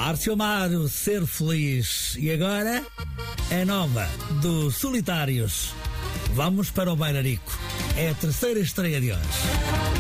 Márcio Amaro, Ser Feliz. E agora, é nova, do Solitários. Vamos para o Bailarico. É a terceira estreia de hoje.